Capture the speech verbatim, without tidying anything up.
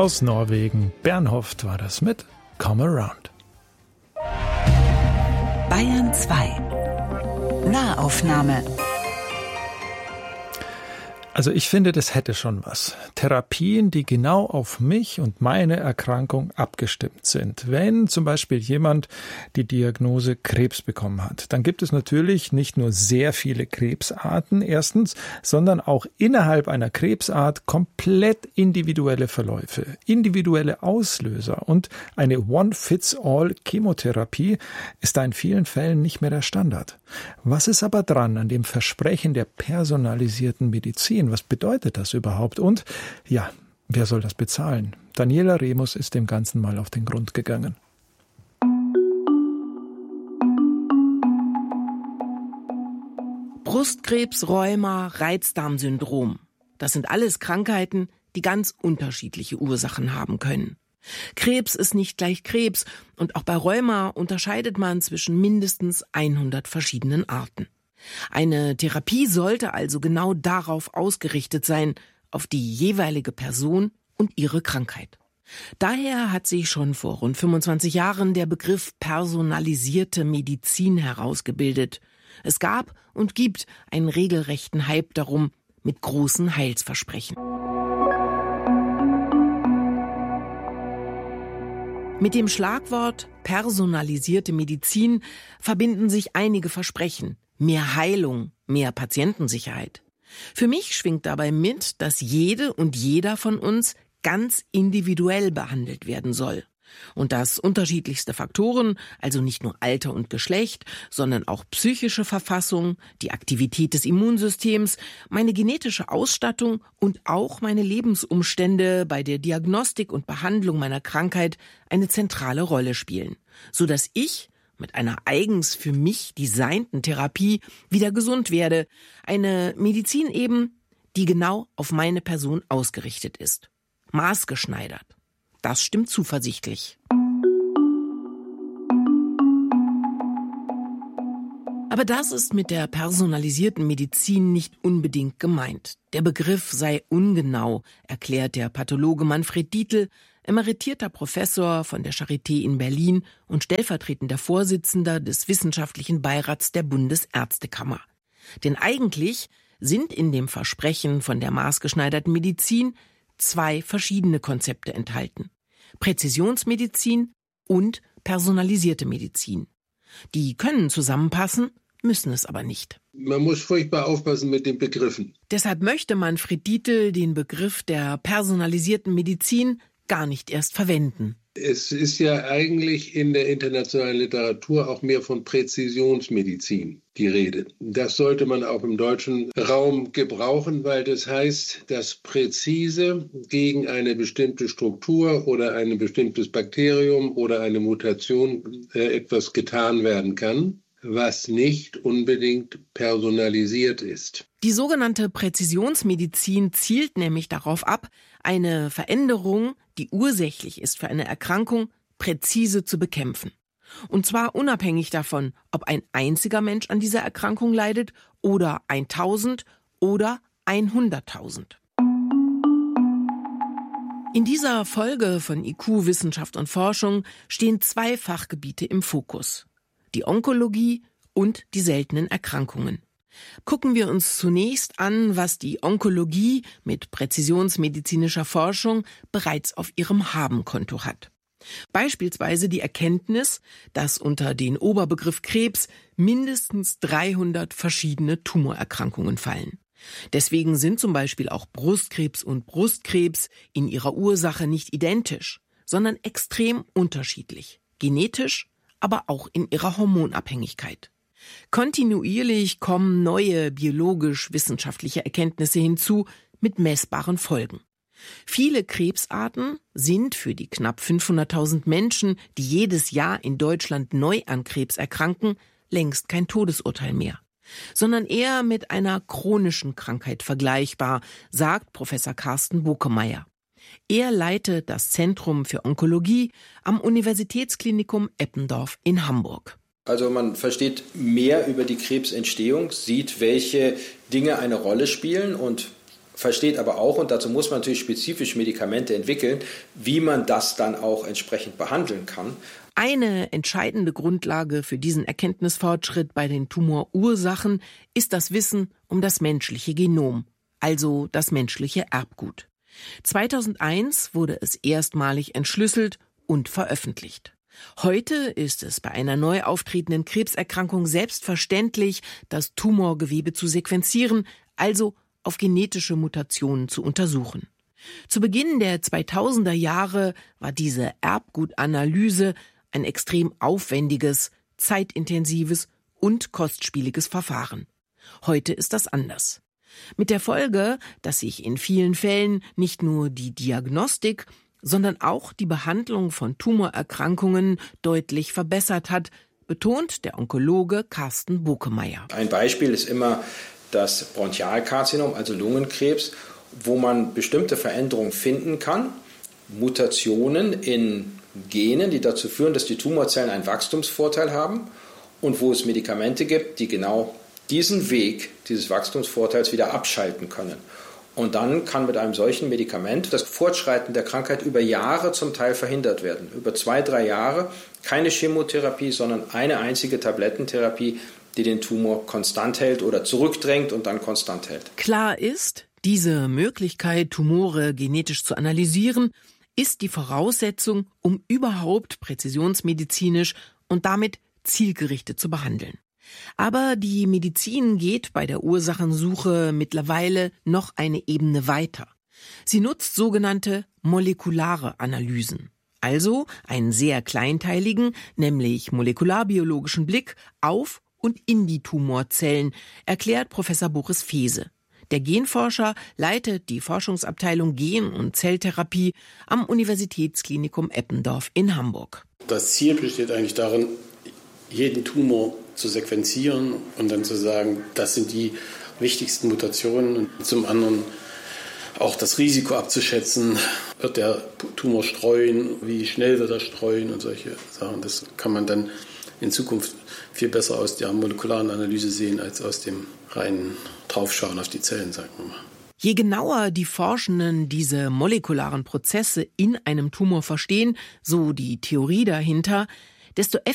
aus Norwegen. Bernhoft war das mit Come Around. Bayern zwei. Nahaufnahme. Also ich finde, das hätte schon was. Therapien, die genau auf mich und meine Erkrankung abgestimmt sind. Wenn zum Beispiel jemand die Diagnose Krebs bekommen hat, dann gibt es natürlich nicht nur sehr viele Krebsarten erstens, sondern auch innerhalb einer Krebsart komplett individuelle Verläufe, individuelle Auslöser. Und eine One-Fits-All-Chemotherapie ist da in vielen Fällen nicht mehr der Standard. Was ist aber dran an dem Versprechen der personalisierten Medizin? Was bedeutet das überhaupt? Und ja, wer soll das bezahlen? Daniela Remus ist dem Ganzen mal auf den Grund gegangen. Brustkrebs, Rheuma, Reizdarmsyndrom. Das sind alles Krankheiten, die ganz unterschiedliche Ursachen haben können. Krebs ist nicht gleich Krebs und auch bei Rheuma unterscheidet man zwischen mindestens hundert verschiedenen Arten. Eine Therapie sollte also genau darauf ausgerichtet sein, auf die jeweilige Person und ihre Krankheit. Daher hat sich schon vor rund fünfundzwanzig Jahren der Begriff personalisierte Medizin herausgebildet. Es gab und gibt einen regelrechten Hype darum mit großen Heilsversprechen. Mit dem Schlagwort personalisierte Medizin verbinden sich einige Versprechen. Mehr Heilung, mehr Patientensicherheit. Für mich schwingt dabei mit, dass jede und jeder von uns ganz individuell behandelt werden soll. Und dass unterschiedlichste Faktoren, also nicht nur Alter und Geschlecht, sondern auch psychische Verfassung, die Aktivität des Immunsystems, meine genetische Ausstattung und auch meine Lebensumstände bei der Diagnostik und Behandlung meiner Krankheit eine zentrale Rolle spielen, sodass ich mit einer eigens für mich designten Therapie wieder gesund werde. Eine Medizin eben, die genau auf meine Person ausgerichtet ist. Maßgeschneidert. Das stimmt zuversichtlich. Aber das ist mit der personalisierten Medizin nicht unbedingt gemeint. Der Begriff sei ungenau, erklärt der Pathologe Manfred Dietl, emeritierter Professor von der Charité in Berlin und stellvertretender Vorsitzender des Wissenschaftlichen Beirats der Bundesärztekammer. Denn eigentlich sind in dem Versprechen von der maßgeschneiderten Medizin zwei verschiedene Konzepte enthalten: Präzisionsmedizin und personalisierte Medizin. Die können zusammenpassen, müssen es aber nicht. Man muss furchtbar aufpassen mit den Begriffen. Deshalb möchte Manfred Dietl den Begriff der personalisierten Medizin gar nicht erst verwenden. Es ist ja eigentlich in der internationalen Literatur auch mehr von Präzisionsmedizin die Rede. Das sollte man auch im deutschen Raum gebrauchen, weil das heißt, dass präzise gegen eine bestimmte Struktur oder ein bestimmtes Bakterium oder eine Mutation äh, etwas getan werden kann, was nicht unbedingt personalisiert ist. Die sogenannte Präzisionsmedizin zielt nämlich darauf ab, eine Veränderung, die ursächlich ist für eine Erkrankung, präzise zu bekämpfen. Und zwar unabhängig davon, ob ein einziger Mensch an dieser Erkrankung leidet oder tausend oder hunderttausend. In dieser Folge von I Q, Wissenschaft und Forschung stehen zwei Fachgebiete im Fokus: die Onkologie und die seltenen Erkrankungen. Gucken wir uns zunächst an, was die Onkologie mit präzisionsmedizinischer Forschung bereits auf ihrem Habenkonto hat. Beispielsweise die Erkenntnis, dass unter den Oberbegriff Krebs mindestens dreihundert verschiedene Tumorerkrankungen fallen. Deswegen sind zum Beispiel auch Brustkrebs und Brustkrebs in ihrer Ursache nicht identisch, sondern extrem unterschiedlich, genetisch, aber auch in ihrer Hormonabhängigkeit. Kontinuierlich kommen neue biologisch-wissenschaftliche Erkenntnisse hinzu mit messbaren Folgen. Viele Krebsarten sind für die knapp fünfhunderttausend Menschen, die jedes Jahr in Deutschland neu an Krebs erkranken, längst kein Todesurteil mehr, sondern eher mit einer chronischen Krankheit vergleichbar, sagt Professor Carsten Bokemeyer. Er leitet das Zentrum für Onkologie am Universitätsklinikum Eppendorf in Hamburg. Also man versteht mehr über die Krebsentstehung, sieht, welche Dinge eine Rolle spielen und versteht aber auch, und dazu muss man natürlich spezifisch Medikamente entwickeln, wie man das dann auch entsprechend behandeln kann. Eine entscheidende Grundlage für diesen Erkenntnisfortschritt bei den Tumorursachen ist das Wissen um das menschliche Genom, also das menschliche Erbgut. zweitausendeins wurde es erstmalig entschlüsselt und veröffentlicht. Heute ist es bei einer neu auftretenden Krebserkrankung selbstverständlich, das Tumorgewebe zu sequenzieren, also auf genetische Mutationen zu untersuchen. Zu Beginn der zweitausender Jahre war diese Erbgutanalyse ein extrem aufwendiges, zeitintensives und kostspieliges Verfahren. Heute ist das anders. Mit der Folge, dass sich in vielen Fällen nicht nur die Diagnostik, sondern auch die Behandlung von Tumorerkrankungen deutlich verbessert hat, betont der Onkologe Carsten Bokemeyer. Ein Beispiel ist immer das Bronchialkarzinom, also Lungenkrebs, wo man bestimmte Veränderungen finden kann, Mutationen in Genen, die dazu führen, dass die Tumorzellen einen Wachstumsvorteil haben und wo es Medikamente gibt, die genau diesen Weg dieses Wachstumsvorteils wieder abschalten können. Und dann kann mit einem solchen Medikament das Fortschreiten der Krankheit über Jahre zum Teil verhindert werden. Über zwei, drei Jahre keine Chemotherapie, sondern eine einzige Tablettentherapie, die den Tumor konstant hält oder zurückdrängt und dann konstant hält. Klar ist, diese Möglichkeit, Tumore genetisch zu analysieren, ist die Voraussetzung, um überhaupt präzisionsmedizinisch und damit zielgerichtet zu behandeln. Aber die Medizin geht bei der Ursachensuche mittlerweile noch eine Ebene weiter. Sie nutzt sogenannte molekulare Analysen, also einen sehr kleinteiligen, nämlich molekularbiologischen Blick auf und in die Tumorzellen, erklärt Professor Boris Fehse. Der Genforscher leitet die Forschungsabteilung Gen- und Zelltherapie am Universitätsklinikum Eppendorf in Hamburg. Das Ziel besteht eigentlich darin, jeden Tumor zu sequenzieren und dann zu sagen, das sind die wichtigsten Mutationen und zum anderen auch das Risiko abzuschätzen, wird der Tumor streuen, wie schnell wird er streuen und solche Sachen. Das kann man dann in Zukunft viel besser aus der molekularen Analyse sehen als aus dem reinen Draufschauen auf die Zellen, sagen wir mal. Je genauer die Forschenden diese molekularen Prozesse in einem Tumor verstehen, so die Theorie dahinter, desto